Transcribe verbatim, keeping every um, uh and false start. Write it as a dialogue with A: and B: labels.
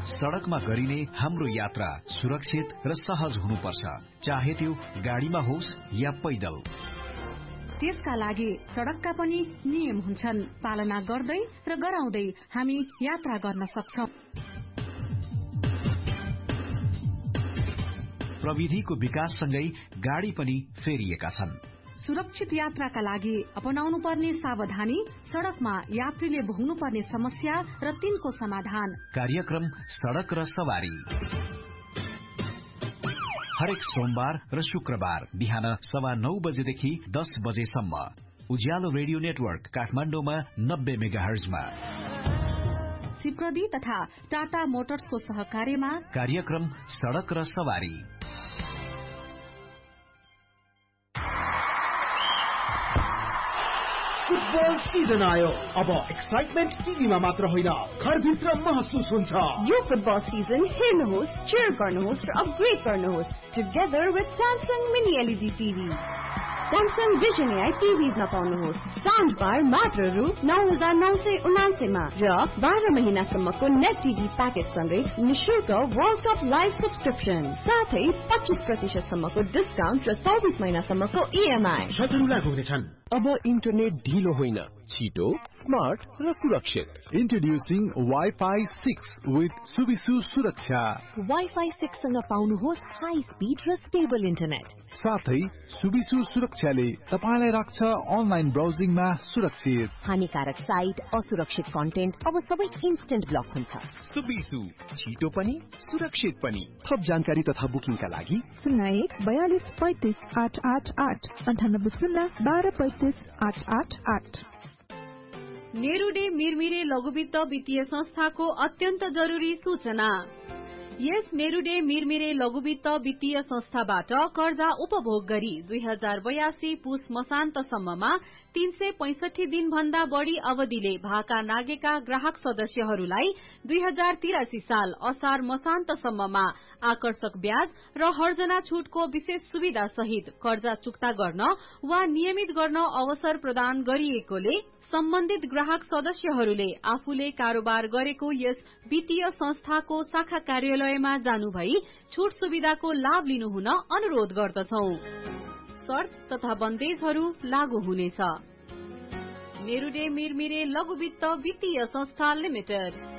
A: सड़कमा गरिने हाम्रो यात्रा सुरक्षित र सहज हुनुपर्छ, चाहे त्यो गाडीमा होस् या पैदल।
B: त्यसका लागि सड़कका पनि नियम हुन्छन्, पालना गर्दै र गराउँदै हामी यात्रा गर्न सक्छौं।
A: प्रविधिको विकाससँगै गाडी पनि फेरिएका छन्।
B: सुरक्षित यात्राका लागि अपनाउनु पर्ने सावधानी, सड़कमा यात्रीले भोग्नु पर्ने समस्या र तिनको समाधान।
A: कार्यक्रम सड़क र सवारी हरेक सोमबार र शुक्रबार बिहान सवा नौ बजेदेखि दस बजेसम्म उज्यालो रेडियो नेटवर्क काठमाडौँमा नब्बे मेगाहर्जमा।
B: सिप्रदी तथा टाटा मोटर्सको सहकार्यमा
A: कार्यक्रम सड़क र सवारी।
C: फुटबल सिजन आयो, अब एक्साइटमेन्ट टिभीमा मात्र होइन घरभित्र महसुस हुन्छ।
D: यो फुटबल सिजन हेर्नुहोस्, चेयर गर्नुहोस् र अपग्रेड गर्नुहोस् together with Samsung mini LED TV. Samsung vision AI टिभीमा पाउनुहोस् साउन्ड बार मात्र रु नौ हजार नौ सय उनासीमा र बाह्र महिनासम्मको नेट टिभी प्याकेज सँगै निशुल्क वर्ल्ड कप लाइभ सब्सक्रिप्सन, साथै पच्चीस प्रतिशत सम्मको डिस्काउन्ट र चौबिस महिनासम्मको इएमआई।
C: शत्रु लागू हुनेछन्।
E: अब इन्टरनेट ढिलो होइन, छिटो, स्मार्ट र सुरक्षित।
F: Introducing wifi six with Subisu सुरक्षा।
G: वाइफाई सिक्स सँग पाउनुहोस् हाई स्पिड र स्टेबल इन्टरनेट।
F: साथै सुबिसु सुरक्षाले तपाईलाई राख्छ अनलाइन ब्राउजिङमा सुरक्षित।
G: हानिकारक साइट, असुरक्षित कन्टेन्ट अब सबै इन्स्टेन्ट ब्लक हुन्छ।
E: सुबिसु, छिटो पनि सुरक्षित पनि। थप जानकारी तथा बुकिङका लागि
H: शून्य एक बयालिस पैंतिस आठ आठ आठ अन्ठानब्बे शून्य बाह्र पैंतिस आठ आठ आठ।
I: नेरुडे मिरमिरे लघुवित्त वित्तीय संस्थाको अत्यन्त जरुरी सूचना। यस नेरुडे मिरमिरे लघुवित्त वित्तीय संस्थाबाट कर्जा उपभोग गरी दुई हजार बयासी पुस मसान्तसम्ममा तीन सय पैंसठी दिन भन्दा बढ़ी अवधिले भाका नागेका ग्राहक सदस्यहरूलाई दुई हजार तिरासी साल असार मसान्तसम्ममा आकर्षक ब्याज र हर्जना छूटको विशेष सुविधा सहित कर्जा चुक्ता गर्न वा नियमित गर्न अवसर प्रदान गरिएकोले सम्बन्धित ग्राहक सदस्यहरूले आफूले कारोबार गरेको यस वित्तीय संस्थाको शाखा कार्यालयमा जानु भई छूट सुविधाको लाभ लिनुहुन अनुरोध गर्दछौं। शर्त तथा बन्देजहरू लागू हुनेछ। नेरुडे मिरमिरे लघुवित्त वित्तीय संस्था लिमिटेड।